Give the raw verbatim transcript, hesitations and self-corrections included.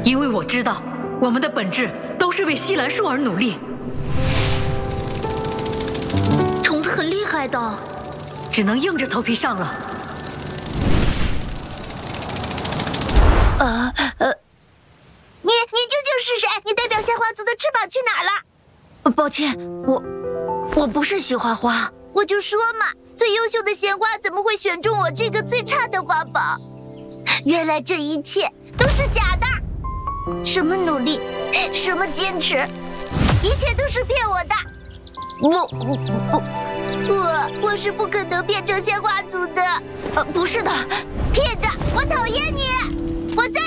因为我知道我们的本质都是为西兰树而努力。 虫子很厉害的， 只能硬着头皮上了。 呃呃，你你究竟是谁？你代表鲜花族的翅膀去哪儿了？抱歉，我我不是喜花花。我就说嘛，最优秀的鲜花怎么会选中我这个最差的花宝？原来这一切都是假的。什么努力，什么坚持，一切都是骗我的。我我我我是不可能变成鲜花族的。呃，不是的，骗子！我讨厌你！我再